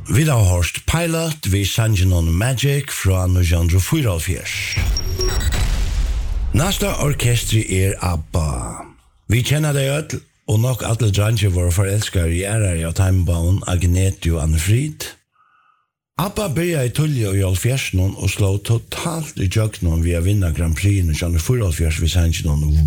Vi har hørt Pilot ved sangen on Magic fra 1944. Næsta orkestri ABBA. Vi kjenner det ødel, og nok alle dranger våre forelskere i ærer av Timebone, Agnete og Anne-Frid. ABBA började i Tulje og i Alfjersen og slå totalt i Jøknon via vinna Grand Prix i 1944 vid sangen